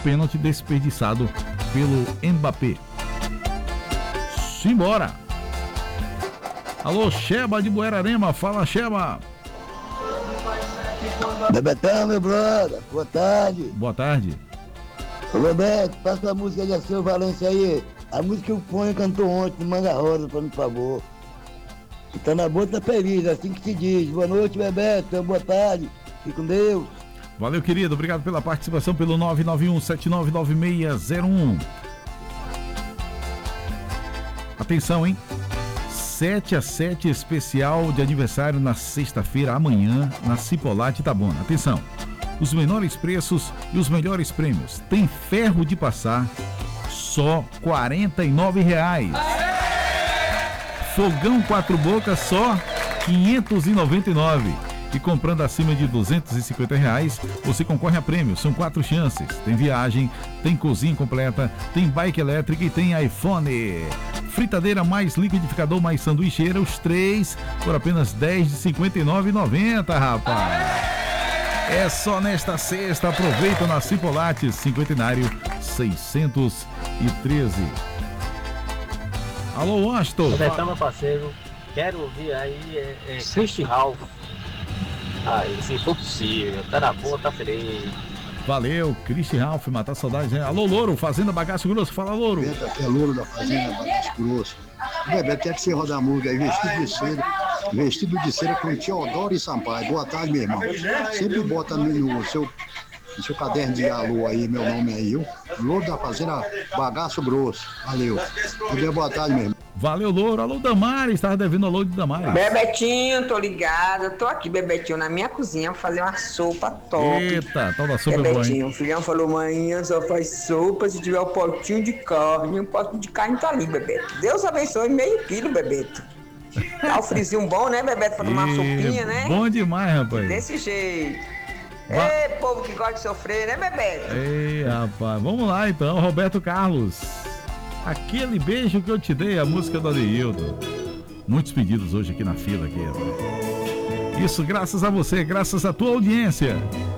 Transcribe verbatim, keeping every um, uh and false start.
pênalti desperdiçado pelo Mbappé. Simbora! Alô, Sheba de Buerarema, fala, Sheba. Bebetão, meu brother, boa tarde. Boa tarde. Ô Bebeto, passa a música de Alceu Valência aí. A música que o Ponho cantou ontem, Manga Rosa, por favor. Tá na boa, tá feliz, assim que se diz. Boa noite, Bebeto, boa tarde, fique com Deus. Valeu, querido, obrigado pela participação pelo nove nove um sete nove nove seis zero um. Atenção, hein? sete a sete especial de aniversário na sexta-feira, amanhã, na Cipolate Itabuna. Atenção, os menores preços e os melhores prêmios. Tem ferro de passar, só quarenta e nove reais. Fogão quatro bocas, só quinhentos e noventa e nove. E comprando acima de duzentos e cinquenta reais, você concorre a prêmios. São quatro chances. Tem viagem, tem cozinha completa, tem bike elétrica e tem iPhone. Fritadeira mais liquidificador mais sanduicheira, os três por apenas dez de cinquenta e nove reais e noventa centavos, rapaz. É só nesta sexta, aproveita na Cipolate, cinquentenário seiscentos e treze. Alô, Astor. Betão, meu parceiro, quero ouvir aí é, é, Christy Ralph. Aí, se for possível, tá na boa, tá feliz. Valeu, Christy Ralph, matar saudades, né? Alô, Louro, Fazenda Bagaço Grosso, fala, Louro. Beto, aqui é Louro da Fazenda Bagaço Grosso. Bebeto, quer que você roda a música aí, vestido de cera, vestido de cera com Teodoro e Sampaio. Boa tarde, meu irmão. Sempre bota no seu, no seu caderno de alô aí, meu nome aí, viu? Louro da Fazenda Bagaço Grosso. Valeu. Boa tarde, meu irmão. Valeu, Louro. Alô, Damares, estava devendo alô de Damares. Bebetinho, tô ligado. Tô aqui, Bebetinho, na minha cozinha pra fazer uma sopa top. Eita, tal da sopa. Bebetinho, o filhão falou, manhã só faz sopa se tiver um potinho de carne. Um potinho de carne tá ali, Bebeto. Deus abençoe meio quilo, Bebeto. Tá o frizinho bom, né, Bebeto, pra tomar uma sopinha, né? Bom demais, rapaz. Desse jeito. Va- Ei, povo que gosta de sofrer, né, Bebeto? Ei, rapaz, vamos lá então, Roberto Carlos. Aquele beijo que eu te dei, a música do Adeildo. Muitos pedidos hoje aqui na fila aqui, rapaz. Isso graças a você, graças à tua audiência.